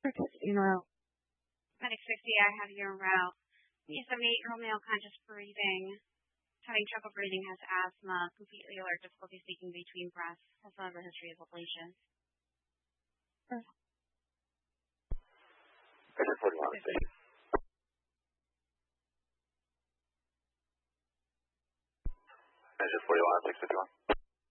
En route. Medic 50, I have you en route. He's a 78-year-old male, conscious breathing. Having trouble breathing, has asthma, completely alert, difficulty speaking between breaths, also has a history of ablation. Patient 41, station. Patient 41, 651.